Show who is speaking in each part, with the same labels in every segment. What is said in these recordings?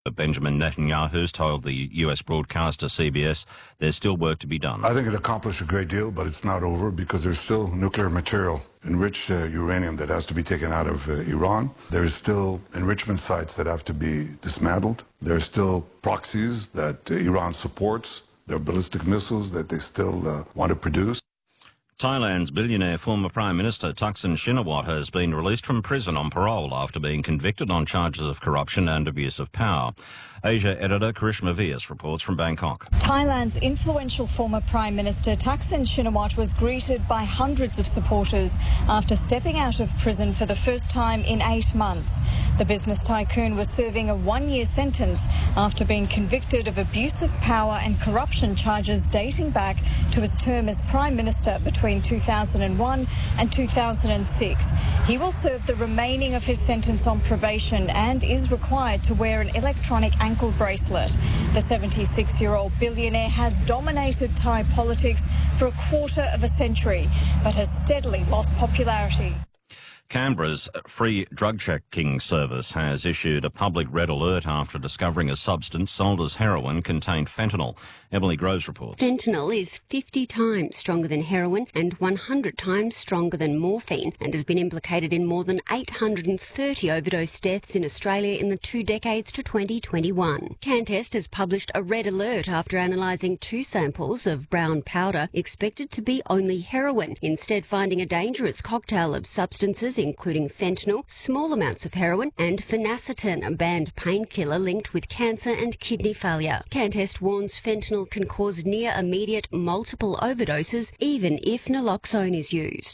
Speaker 1: Benjamin Netanyahu's told the US broadcaster CBS there's still work to be done.
Speaker 2: I think it accomplished a great deal, but it's not over because there's still nuclear material, enriched uranium that has to be taken out of Iran. There's still enrichment sites that have to be dismantled. There's still proxies that Iran supports. There are ballistic missiles that they still want to produce.
Speaker 1: Thailand's billionaire former Prime Minister Thaksin Shinawatra has been released from prison on parole after being convicted on charges of corruption and abuse of power. Asia editor Karishma Vyas reports from Bangkok.
Speaker 3: Thailand's influential former Prime Minister Thaksin Shinawatra was greeted by hundreds of supporters after stepping out of prison for the first time in 8 months. The business tycoon was serving a 1-year sentence after being convicted of abuse of power and corruption charges dating back to his term as Prime Minister between 2001 and 2006. He will serve the remaining of his sentence on probation and is required to wear an electronic ankle bracelet. The 76-year-old billionaire has dominated Thai politics for a quarter of a century, but has steadily lost popularity.
Speaker 1: Canberra's free drug checking service has issued a public red alert after discovering a substance sold as heroin contained fentanyl. Emily Groves reports.
Speaker 4: Fentanyl is 50 times stronger than heroin and 100 times stronger than morphine and has been implicated in more than 830 overdose deaths in Australia in the 2 decades to 2021. Cantest has published a red alert after analysing 2 samples of brown powder expected to be only heroin, instead finding a dangerous cocktail of substances including fentanyl, small amounts of heroin and phenacetin, a banned painkiller linked with cancer and kidney failure. Cantest warns fentanyl can cause near immediate multiple overdoses even if naloxone is used.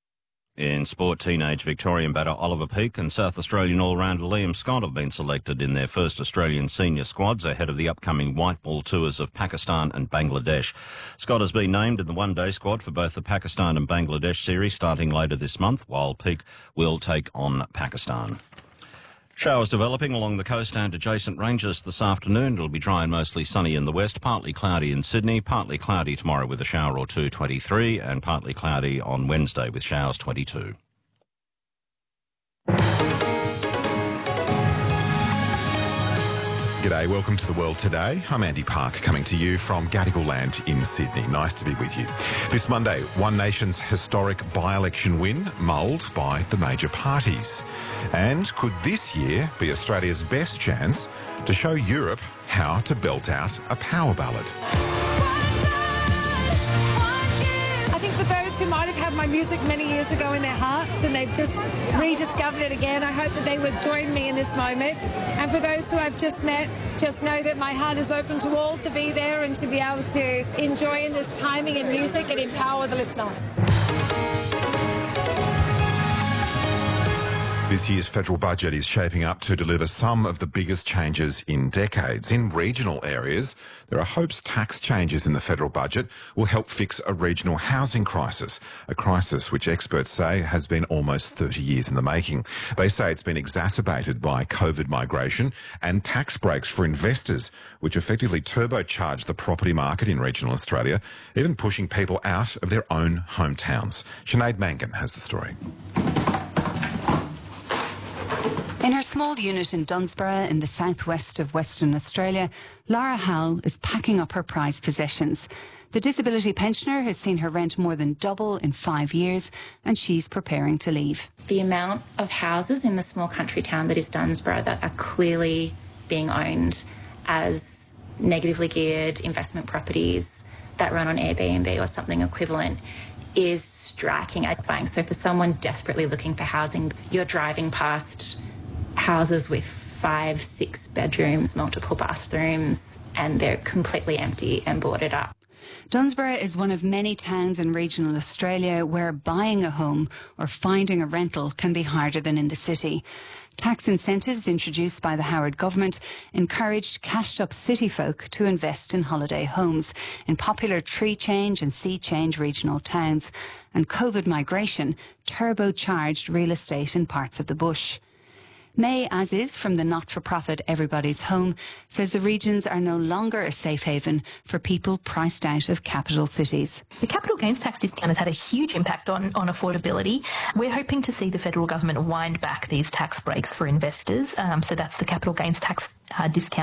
Speaker 1: In sport, teenage Victorian batter Oliver Peake and South Australian all-rounder Liam Scott have been selected in their first Australian senior squads ahead of the upcoming white ball tours of Pakistan and Bangladesh. Scott has been named in the one-day squad for both the Pakistan and Bangladesh series starting later this month, while Peake will take on Pakistan. Showers developing along the coast and adjacent ranges this afternoon. It'll be dry and mostly sunny in the west, partly cloudy in Sydney, partly cloudy tomorrow with a shower or two, 23, and partly cloudy on Wednesday with showers, 22.
Speaker 5: G'day, welcome to The World Today. I'm Andy Park, coming to you from Gadigal Land in Sydney. Nice to be with you. This Monday, One Nation's historic by-election win mulled by the major parties. And could this year be Australia's best chance to show Europe how to belt out a power ballad?
Speaker 6: I think for those who might have had my music many years ago in their hearts and they've just rediscovered it again, I hope that they would join me in this moment. And for those who I've just met, just know that my heart is open to all to be there and to be able to enjoy in this timing and music and empower the listener.
Speaker 5: This year's federal budget is shaping up to deliver some of the biggest changes in decades. In regional areas, there are hopes tax changes in the federal budget will help fix a regional housing crisis, a crisis which experts say has been almost 30 years in the making. They say it's been exacerbated by COVID migration and tax breaks for investors, which effectively turbocharged the property market in regional Australia, even pushing people out of their own hometowns. Sinead Mangan has the story.
Speaker 7: In her small unit in Dunsborough in the southwest of Western Australia, Lara Howell is packing up her prized possessions. The disability pensioner has seen her rent more than double in 5 years, and she's preparing to leave.
Speaker 8: The amount of houses in the small country town that is Dunsborough that are clearly being owned as negatively geared investment properties that run on Airbnb or something equivalent is striking. So for someone desperately looking for housing, you're driving past houses with 5-6 bedrooms, multiple bathrooms, and they're completely empty and boarded up.
Speaker 7: Dunsborough is one of many towns in regional Australia where buying a home or finding a rental can be harder than in the city. Tax incentives introduced by the Howard government encouraged cashed-up city folk to invest in holiday homes in popular tree change and sea change regional towns, and COVID migration turbocharged real estate in parts of the bush. May Aziz from the not-for-profit Everybody's Home says the regions are no longer a safe haven for people priced out of capital cities.
Speaker 9: The capital gains tax discount has had a huge impact on affordability. We're hoping to see the federal government wind back these tax breaks for investors. So that's the capital gains tax discount.